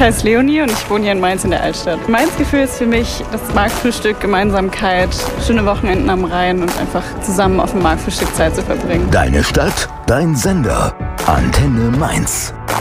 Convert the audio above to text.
heiße Leonie und ich wohne hier in Mainz in der Altstadt. Mainz-Gefühl ist für mich das Marktfrühstück, Gemeinsamkeit, schöne Wochenenden am Rhein und einfach zusammen auf dem Marktfrühstück Zeit zu verbringen. Deine Stadt, dein Sender. Antenne Mainz.